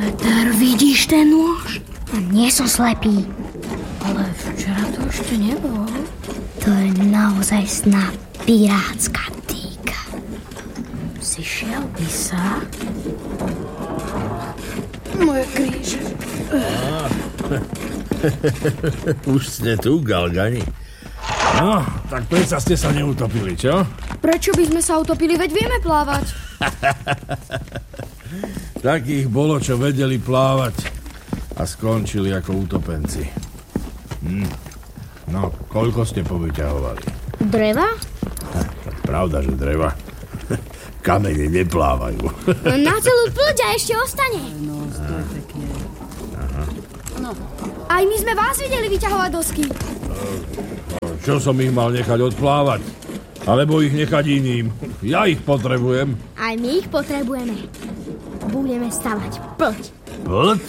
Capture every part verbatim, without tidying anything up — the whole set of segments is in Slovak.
Peter, vidíš ten nôž? Nie som slepý. Ale včera to ešte nebolo. To je naozaj sná pirátska týka. Zišiel by sa? Moje kríže. Už ste tu, Galgani. No, tak predsa ste sa neutopili, čo? Prečo by sme sa utopili, veď vieme plávať? Takých bolo, čo vedeli plávať a skončili ako utopenci. Hm. No, koľko ste povyťahovali? Dreva? Ha, tak pravda, že dreva. Kamene neplávajú. Na celú plť a ešte ostane. No, to je pekne. Aha. No. Aj my sme vás videli vyťahovať dosky. Čo som ich mal nechať odplávať? Alebo ich nechať iným? Ja ich potrebujem. Aj my ich potrebujeme. Budeme stavať plť. Plť?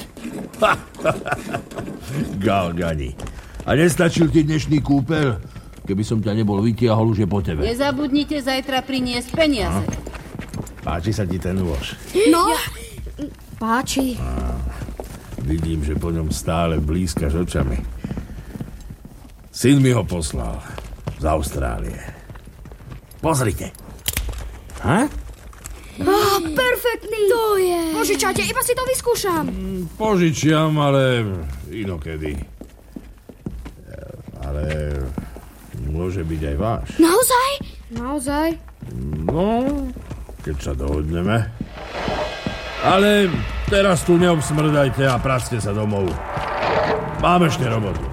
Galgani. A nestačil ti dnešný kúpel? Keby som ťa nebol vytiahol, už je po tebe. Nezabudnite zajtra priniesť peniaze. Aha. Páči sa ti ten nôž? No, ja... páči. Á, vidím, že po ňom stále blízkaš očami. Syn mi ho poslal z Austrálie. Pozrite. Ha? Oh, perfektný. To je. Požičajte, iba si to vyskúšam. Požičiam, ale inokedy. Ale môže byť aj váš. Naozaj? Naozaj? No, keď sa dohodneme. Ale teraz tu neobsmrdajte a practe sa domov. Mám ešte robotu.